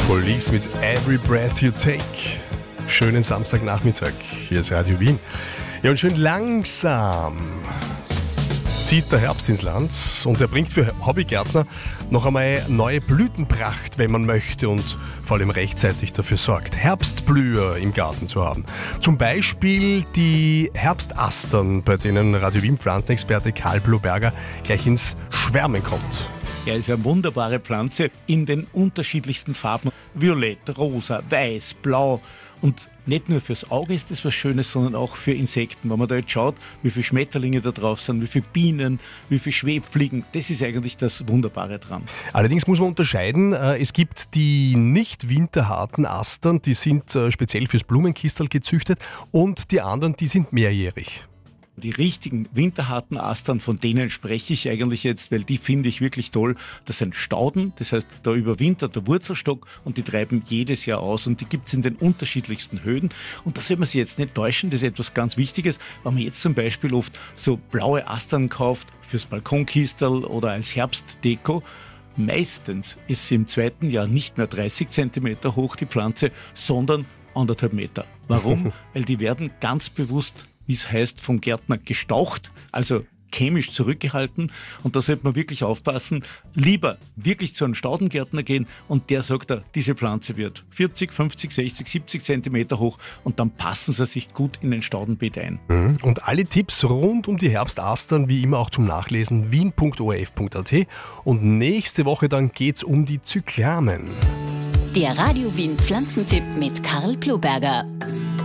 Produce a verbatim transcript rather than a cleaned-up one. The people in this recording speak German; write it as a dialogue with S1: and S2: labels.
S1: Police mit Every Breath You Take. Schönen Samstagnachmittag. Hier ist Radio Wien. Ja, und schön langsam zieht der Herbst ins Land und er bringt für Hobbygärtner noch einmal neue Blütenpracht, wenn man möchte und vor allem rechtzeitig dafür sorgt, Herbstblüher im Garten zu haben. Zum Beispiel die Herbstastern, bei denen Radio Wien Pflanzenexperte Karl Ploberger gleich ins Schwärmen kommt.
S2: Er ist eine wunderbare Pflanze in den unterschiedlichsten Farben. Violett, rosa, weiß, blau. Und nicht nur fürs Auge ist das was Schönes, sondern auch für Insekten. Wenn man da jetzt schaut, wie viele Schmetterlinge da drauf sind, wie viele Bienen, wie viele Schwebfliegen, das ist eigentlich das Wunderbare dran.
S1: Allerdings muss man unterscheiden, es gibt die nicht winterharten Astern, die sind speziell fürs Blumenkistel gezüchtet, und die anderen, die sind mehrjährig.
S2: Die richtigen winterharten Astern, von denen spreche ich eigentlich jetzt, weil die finde ich wirklich toll. Das sind Stauden, das heißt, da überwintert der Wurzelstock und die treiben jedes Jahr aus und die gibt es in den unterschiedlichsten Höhen. Und da soll man sich jetzt nicht täuschen, das ist etwas ganz Wichtiges, wenn man jetzt zum Beispiel oft so blaue Astern kauft fürs Balkonkistel oder als Herbstdeko. Meistens ist sie im zweiten Jahr nicht mehr dreißig Zentimeter hoch, die Pflanze, sondern anderthalb Meter. Warum? Weil die werden ganz bewusst, wie es heißt, vom Gärtner gestaucht, also chemisch zurückgehalten. Und da sollte man wirklich aufpassen, lieber wirklich zu einem Staudengärtner gehen und der sagt, da, diese Pflanze wird vierzig, fünfzig, sechzig, siebzig Zentimeter hoch und dann passen sie sich gut in ein Staudenbeet ein.
S1: Und alle Tipps rund um die Herbstastern wie immer auch zum Nachlesen wien punkt o r f punkt a t, und nächste Woche dann geht's um die Zyklamen.
S3: Der Radio Wien Pflanzentipp mit Karl Ploberger.